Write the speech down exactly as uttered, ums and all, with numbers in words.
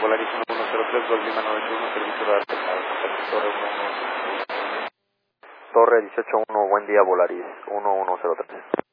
Volaris uno uno cero tres, Golf Lima noventa y uno, servicio de arte, Torre uno uno. Torre dieciocho uno, buen día Volaris uno uno cero tres.